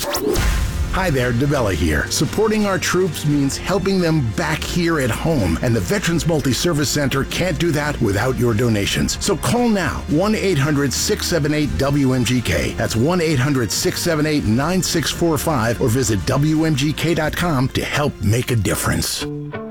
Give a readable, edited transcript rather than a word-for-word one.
Hi there, DeBella here. Supporting our troops means helping them back here at home, and the Veterans Multi-Service Center can't do that without your donations. So call now, 1-800-678-WMGK. That's 1-800-678-9645, or visit WMGK.com to help make a difference.